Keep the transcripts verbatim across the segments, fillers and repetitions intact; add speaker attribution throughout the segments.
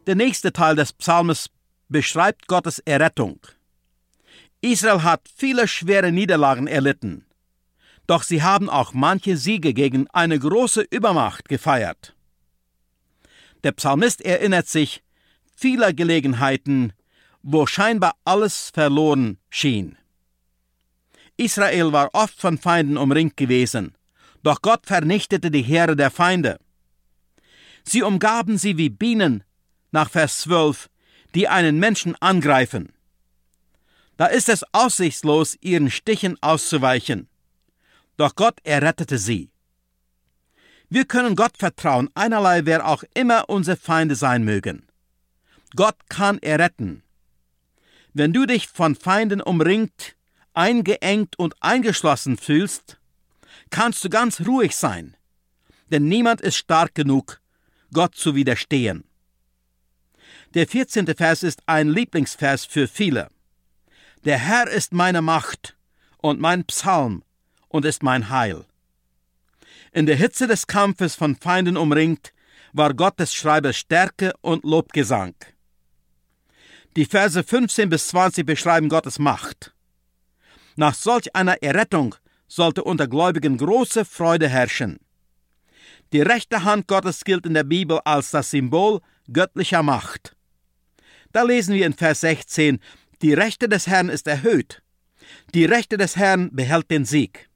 Speaker 1: Der nächste Teil des Psalmes beschreibt Gottes Errettung. Israel hat viele schwere Niederlagen erlitten, doch sie haben auch manche Siege gegen eine große Übermacht gefeiert. Der Psalmist erinnert sich vieler Gelegenheiten, wo scheinbar alles verloren schien. Israel war oft von Feinden umringt gewesen, doch Gott vernichtete die Heere der Feinde. Sie umgaben sie wie Bienen, nach Vers zwölf, die einen Menschen angreifen. Da ist es aussichtslos, ihren Stichen auszuweichen. Doch Gott errettete sie. Wir können Gott vertrauen, einerlei wer auch immer unsere Feinde sein mögen. Gott kann erretten. Wenn du dich von Feinden umringt, eingeengt und eingeschlossen fühlst, kannst du ganz ruhig sein, denn niemand ist stark genug, Gott zu widerstehen. Der vierzehnte Vers ist ein Lieblingsvers für viele. Der Herr ist meine Macht und mein Psalm und ist mein Heil. In der Hitze des Kampfes von Feinden umringt, war Gott des Schreibers Stärke und Lobgesang. Die Verse fünfzehn bis zwanzig beschreiben Gottes Macht. Nach solch einer Errettung sollte unter Gläubigen große Freude herrschen. Die rechte Hand Gottes gilt in der Bibel als das Symbol göttlicher Macht. Da lesen wir in Vers sechzehn, die Rechte des Herrn ist erhöht. Die Rechte des Herrn behält den Sieg.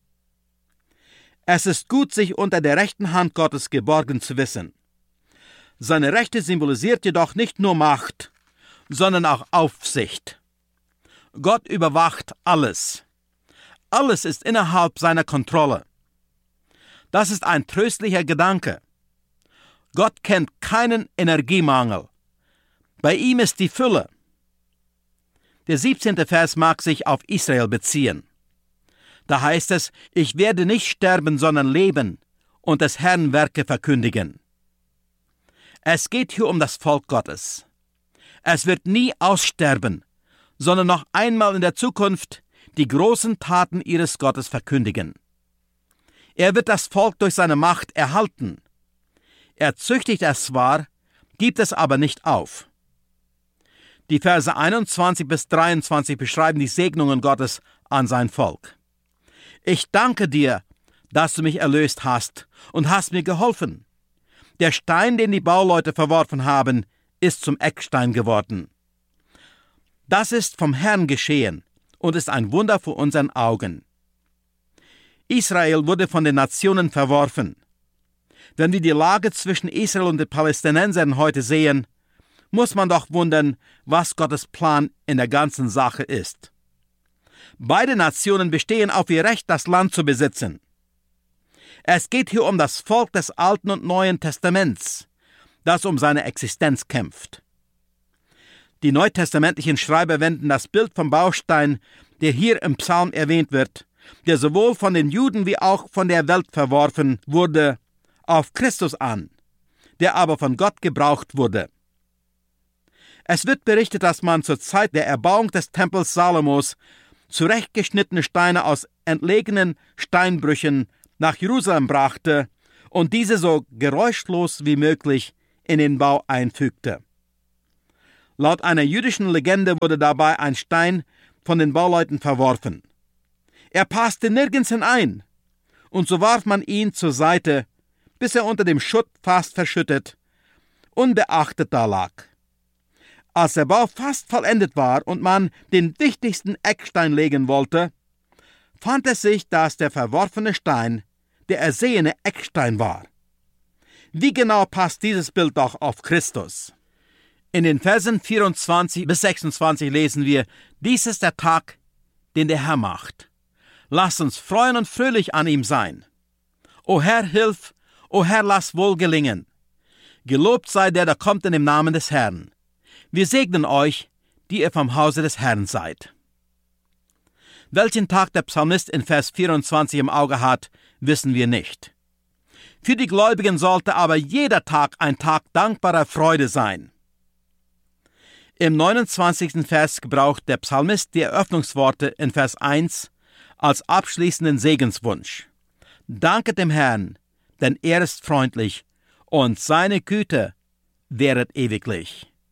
Speaker 1: Es ist gut, sich unter der rechten Hand Gottes geborgen zu wissen. Seine Rechte symbolisiert jedoch nicht nur Macht, sondern auch Aufsicht. Gott überwacht alles. Alles ist innerhalb seiner Kontrolle. Das ist ein tröstlicher Gedanke. Gott kennt keinen Energiemangel. Bei ihm ist die Fülle. Der siebzehnte Vers mag sich auf Israel beziehen. Da heißt es, ich werde nicht sterben, sondern leben und des Herrn Werke verkündigen. Es geht hier um das Volk Gottes. Es wird nie aussterben, sondern noch einmal in der Zukunft die großen Taten ihres Gottes verkündigen. Er wird das Volk durch seine Macht erhalten. Er züchtigt es zwar, gibt es aber nicht auf. Die Verse einundzwanzig bis dreiundzwanzig beschreiben die Segnungen Gottes an sein Volk. Ich danke dir, dass du mich erlöst hast und hast mir geholfen. Der Stein, den die Bauleute verworfen haben, ist zum Eckstein geworden. Das ist vom Herrn geschehen und ist ein Wunder vor unseren Augen. Israel wurde von den Nationen verworfen. Wenn wir die Lage zwischen Israel und den Palästinensern heute sehen, muss man doch wundern, was Gottes Plan in der ganzen Sache ist. Beide Nationen bestehen auf ihr Recht, das Land zu besitzen. Es geht hier um das Volk des Alten und Neuen Testaments, das um seine Existenz kämpft. Die neutestamentlichen Schreiber wenden das Bild vom Baustein, der hier im Psalm erwähnt wird, der sowohl von den Juden wie auch von der Welt verworfen wurde, auf Christus an, der aber von Gott gebraucht wurde. Es wird berichtet, dass man zur Zeit der Erbauung des Tempels Salomos zurechtgeschnittene Steine aus entlegenen Steinbrüchen nach Jerusalem brachte und diese so geräuschlos wie möglich in den Bau einfügte. Laut einer jüdischen Legende wurde dabei ein Stein von den Bauleuten verworfen. Er passte nirgends hinein, und so warf man ihn zur Seite, bis er unter dem Schutt fast verschüttet, unbeachtet da lag. Als der Bau fast vollendet war und man den wichtigsten Eckstein legen wollte, fand es sich, dass der verworfene Stein der ersehene Eckstein war. Wie genau passt dieses Bild doch auf Christus? In den Versen vierundzwanzig bis sechsundzwanzig lesen wir, dies ist der Tag, den der Herr macht. Lasst uns freuen und fröhlich an ihm sein. O Herr, hilf, o Herr, lass wohl gelingen. Gelobt sei der, der kommt in dem Namen des Herrn. Wir segnen euch, die ihr vom Hause des Herrn seid. Welchen Tag der Psalmist in Vers vierundzwanzig im Auge hat, wissen wir nicht. Für die Gläubigen sollte aber jeder Tag ein Tag dankbarer Freude sein. Im neunundzwanzigsten Vers gebraucht der Psalmist die Eröffnungsworte in Vers eins als abschließenden Segenswunsch. Danket dem Herrn, denn er ist freundlich und seine Güte währet ewiglich.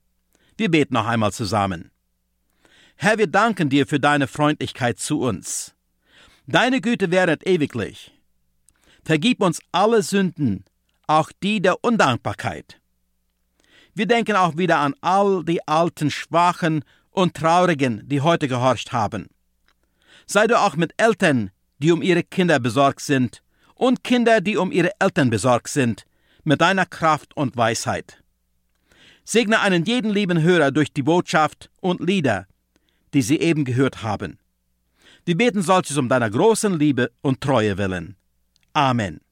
Speaker 1: Wir beten noch einmal zusammen. Herr, wir danken dir für deine Freundlichkeit zu uns. Deine Güte währet ewiglich. Vergib uns alle Sünden, auch die der Undankbarkeit. Wir denken auch wieder an all die alten, Schwachen und Traurigen, die heute gehorcht haben. Sei du auch mit Eltern, die um ihre Kinder besorgt sind, und Kinder, die um ihre Eltern besorgt sind, mit deiner Kraft und Weisheit. Segne einen jeden lieben Hörer durch die Botschaft und Lieder, die sie eben gehört haben. Wir beten solches um deiner großen Liebe und Treue willen. Amen.